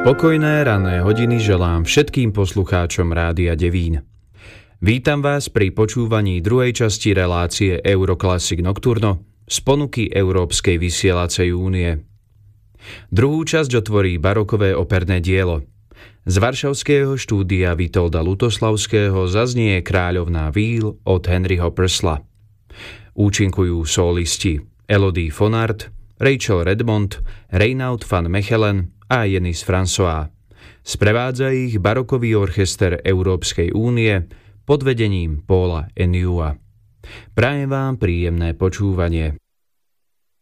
Pokojné ranné hodiny želám všetkým poslucháčom Rádia Devín. Vítam vás pri počúvaní druhej časti relácie Euroclassic Nocturno z ponuky Európskej vysielacej únie. Druhú časť otvorí barokové operné dielo. Z varšavského štúdia Vitolda Lutoslavského zaznie Kráľovná víl od Henryho Purcella. Účinkujú solisti Elodie von Arlt, Rachel Redmond, Reinoud van Mechelen a Jenis François. Sprevádza ich barokový orchester Európskej únie pod vedením Paula Ennuyua. Prajem vám príjemné počúvanie.